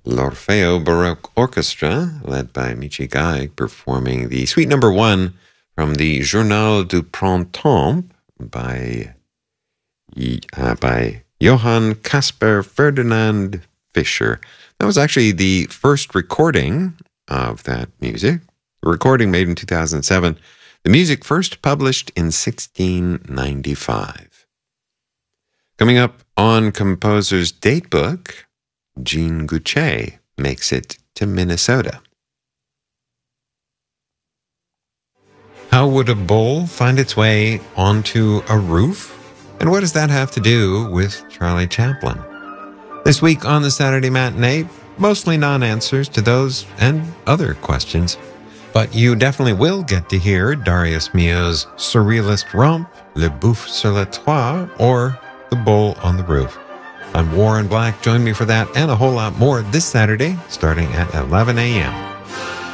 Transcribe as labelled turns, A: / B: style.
A: l'Orfeo Baroque Orchestra, led by Michi Gaig, performing the Suite Number 1 from the Journal du Printemps by Johann Caspar Ferdinand Fischer. That was actually the first recording of that music. The recording made in 2007. The music first published in 1695. Coming up on Composer's Datebook, Jean Goucher makes it to Minnesota. How would a bowl find its way onto a roof? And what does that have to do with Charlie Chaplin? This week on the Saturday Matinee, mostly non-answers to those and other questions. But you definitely will get to hear Darius Milhaud's surrealist romp, Le Bouffe sur le Toit, or The Bowl on the Roof. I'm Warren Black. Join me for that and a whole lot more this Saturday, starting at 11 a.m.